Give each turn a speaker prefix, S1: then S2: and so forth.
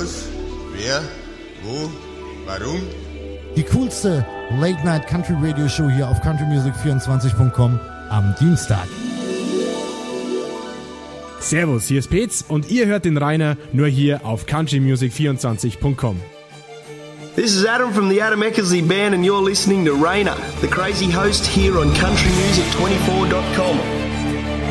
S1: Was? Wer? Wo? Warum?
S2: Die coolste Late-Night-Country-Radio-Show hier auf countrymusic24.com am Dienstag.
S3: Servus, hier ist Petz und ihr hört den Rainer nur hier auf countrymusic24.com.
S4: This is Adam from the Adam Eckersley Band and you're listening to Rainer, the crazy host here on countrymusic24.com.